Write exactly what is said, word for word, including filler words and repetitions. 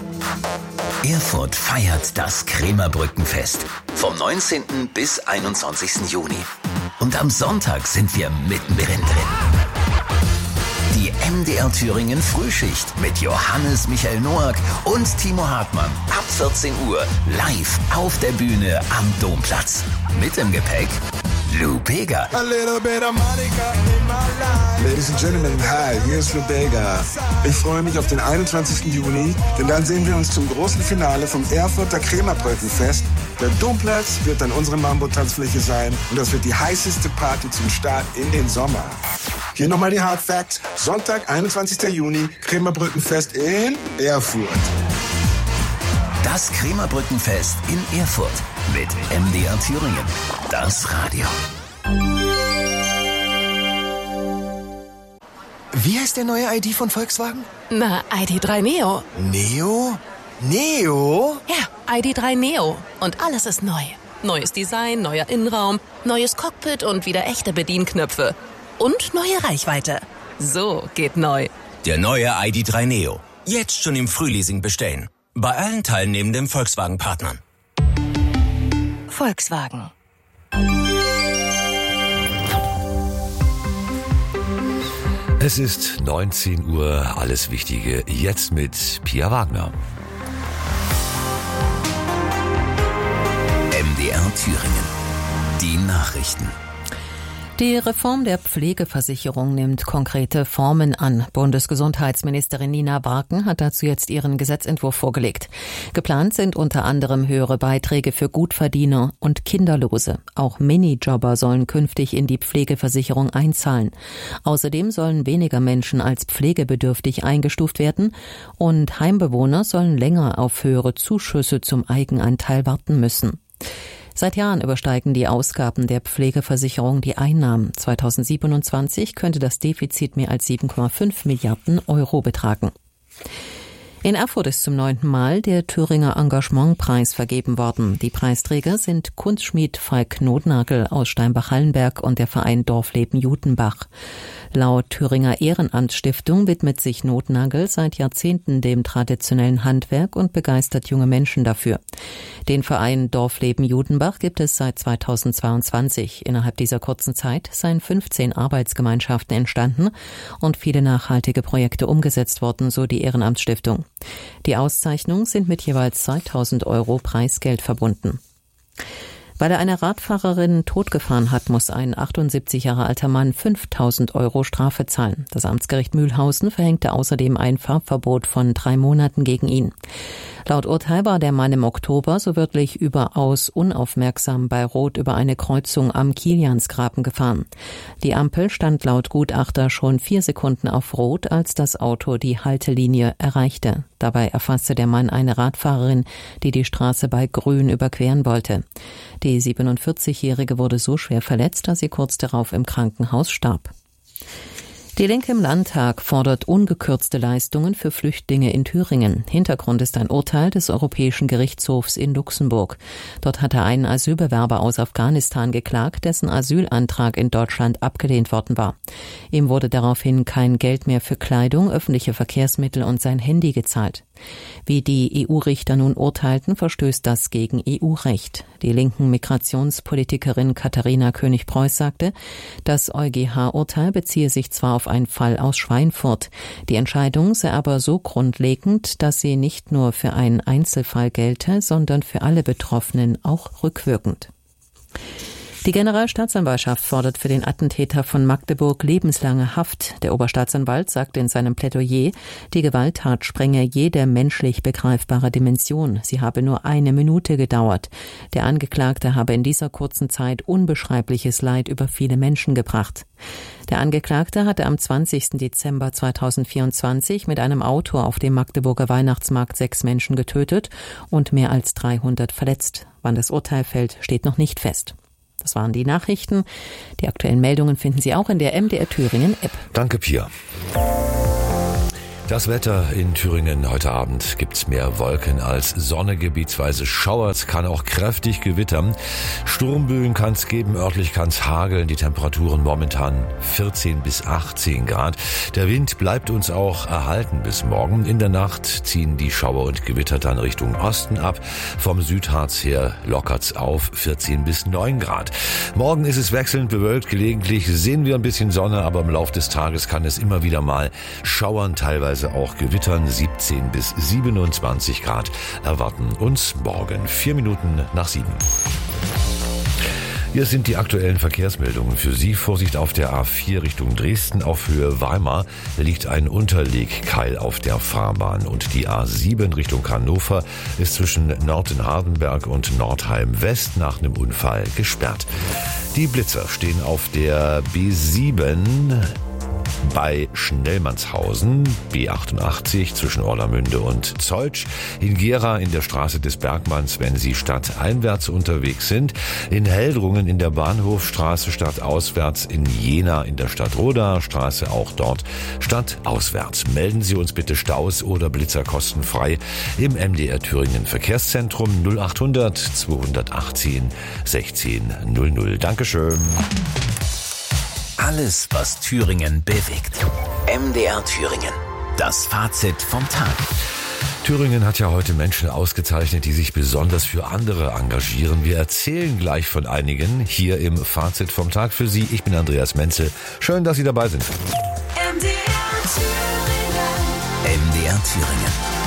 Erfurt feiert das Krämerbrückenfest vom neunzehnten bis einundzwanzigsten Juni. Und am Sonntag sind wir mittendrin drin. Die M D R Thüringen Frühschicht mit Johannes Michael Noack und Timo Hartmann ab vierzehn Uhr live auf der Bühne am Domplatz. Mit im Gepäck Lou Bega. A little bit of Monica in my life. Ladies and Gentlemen, hi, hier ist Lou Bega. Ich freue mich auf den einundzwanzigsten Juni, denn dann sehen wir uns zum großen Finale vom Erfurter Krämerbrückenfest. Der Domplatz wird dann unsere Mambo-Tanzfläche sein und das wird die heißeste Party zum Start in den Sommer. Hier nochmal die Hard Facts. Sonntag, einundzwanzigsten Juni, Krämerbrückenfest in Erfurt. Das Krämerbrückenfest in Erfurt mit M D R Thüringen. Das Radio. Wie heißt der neue I D von Volkswagen? Na, I D drei Neo. Neo? Neo? Ja, I D drei Neo. Und alles ist neu. Neues Design, neuer Innenraum, neues Cockpit und wieder echte Bedienknöpfe. Und neue Reichweite. So geht neu. Der neue I D drei Neo. Jetzt schon im Frühleasing bestellen. Bei allen teilnehmenden Volkswagen-Partnern. Volkswagen. Es ist neunzehn Uhr, alles Wichtige jetzt mit Pia Wagner. M D R Thüringen. Die Nachrichten. Die Reform der Pflegeversicherung nimmt konkrete Formen an. Bundesgesundheitsministerin Nina Barken hat dazu jetzt ihren Gesetzentwurf vorgelegt. Geplant sind unter anderem höhere Beiträge für Gutverdiener und Kinderlose. Auch Minijobber sollen künftig in die Pflegeversicherung einzahlen. Außerdem sollen weniger Menschen als pflegebedürftig eingestuft werden und Heimbewohner sollen länger auf höhere Zuschüsse zum Eigenanteil warten müssen. Seit Jahren übersteigen die Ausgaben der Pflegeversicherung die Einnahmen. zweitausendsiebenundzwanzig könnte das Defizit mehr als sieben Komma fünf Milliarden Euro betragen. In Erfurt ist zum neunten Mal der Thüringer Engagementpreis vergeben worden. Die Preisträger sind Kunstschmied Falk Notnagel aus Steinbach-Hallenberg und der Verein Dorfleben Jutenbach. Laut Thüringer Ehrenamtsstiftung widmet sich Notnagel seit Jahrzehnten dem traditionellen Handwerk und begeistert junge Menschen dafür. Den Verein Dorfleben Jutenbach gibt es seit zweitausendzweiundzwanzig. Innerhalb dieser kurzen Zeit seien fünfzehn Arbeitsgemeinschaften entstanden und viele nachhaltige Projekte umgesetzt worden, so die Ehrenamtsstiftung. Die Auszeichnungen sind mit jeweils zweitausend Euro Preisgeld verbunden. Weil er eine Radfahrerin totgefahren hat, muss ein achtundsiebzig Jahre alter Mann fünftausend Euro Strafe zahlen. Das Amtsgericht Mühlhausen verhängte außerdem ein Fahrverbot von drei Monaten gegen ihn. Laut Urteil war der Mann im Oktober so wörtlich überaus unaufmerksam bei Rot über eine Kreuzung am Kiliansgraben gefahren. Die Ampel stand laut Gutachter schon vier Sekunden auf Rot, als das Auto die Haltelinie erreichte. Dabei erfasste der Mann eine Radfahrerin, die die Straße bei Grün überqueren wollte. Die siebenundvierzigjährige wurde so schwer verletzt, dass sie kurz darauf im Krankenhaus starb. Die Linke im Landtag fordert ungekürzte Leistungen für Flüchtlinge in Thüringen. Hintergrund ist ein Urteil des Europäischen Gerichtshofs in Luxemburg. Dort hatte ein Asylbewerber aus Afghanistan geklagt, dessen Asylantrag in Deutschland abgelehnt worden war. Ihm wurde daraufhin kein Geld mehr für Kleidung, öffentliche Verkehrsmittel und sein Handy gezahlt. Wie die E U-Richter nun urteilten, verstößt das gegen E U-Recht. Die linken Migrationspolitikerin Katharina König-Preuß sagte, das EuGH-Urteil beziehe sich zwar auf einen Fall aus Schweinfurt. Die Entscheidung sei aber so grundlegend, dass sie nicht nur für einen Einzelfall gelte, sondern für alle Betroffenen auch rückwirkend. Die Generalstaatsanwaltschaft fordert für den Attentäter von Magdeburg lebenslange Haft. Der Oberstaatsanwalt sagte in seinem Plädoyer, die Gewalttat sprenge jede menschlich begreifbare Dimension. Sie habe nur eine Minute gedauert. Der Angeklagte habe in dieser kurzen Zeit unbeschreibliches Leid über viele Menschen gebracht. Der Angeklagte hatte am zwanzigsten Dezember zweitausendvierundzwanzig mit einem Auto auf dem Magdeburger Weihnachtsmarkt sechs Menschen getötet und mehr als dreihundert verletzt. Wann das Urteil fällt, steht noch nicht fest. Das waren die Nachrichten. Die aktuellen Meldungen finden Sie auch in der M D R Thüringen App. Danke, Pia. Das Wetter in Thüringen heute Abend gibt's mehr Wolken als Sonne, gebietsweise Schauer. Es kann auch kräftig gewittern. Sturmböen kann's geben, örtlich kann's hageln. Die Temperaturen momentan vierzehn bis achtzehn Grad. Der Wind bleibt uns auch erhalten bis morgen. In der Nacht ziehen die Schauer und Gewitter dann Richtung Osten ab. Vom Südharz her lockert's auf vierzehn bis neun Grad. Morgen ist es wechselnd bewölkt. Gelegentlich sehen wir ein bisschen Sonne, aber im Laufe des Tages kann es immer wieder mal schauern, teilweise auch gewittern. siebzehn bis siebenundzwanzig Grad erwarten uns morgen. Vier Minuten nach sieben. Hier sind die aktuellen Verkehrsmeldungen für Sie. Vorsicht auf der A vier Richtung Dresden auf Höhe Weimar. Da liegt ein Unterlegkeil auf der Fahrbahn. Und die A sieben Richtung Hannover ist zwischen Norden-Hardenberg und Nordheim West nach einem Unfall gesperrt. Die Blitzer stehen auf der B sieben bei Schnellmannshausen, B achtundachtzig zwischen Orlamünde und Zeutsch, in Gera in der Straße des Bergmanns, wenn Sie stadteinwärts unterwegs sind, in Heldrungen in der Bahnhofstraße stadtauswärts, in Jena in der Stadtrodaer Straße, auch dort stadtauswärts. Melden Sie uns bitte Staus oder Blitzer kostenfrei im M D R Thüringen Verkehrszentrum null achthundert zweihundertachtzehn sechzehn null null. Dankeschön. Alles, was Thüringen bewegt. M D R Thüringen. Das Fazit vom Tag. Thüringen hat ja heute Menschen ausgezeichnet, die sich besonders für andere engagieren. Wir erzählen gleich von einigen hier im Fazit vom Tag für Sie. Ich bin Andreas Menzel. Schön, dass Sie dabei sind. M D R Thüringen. M D R Thüringen.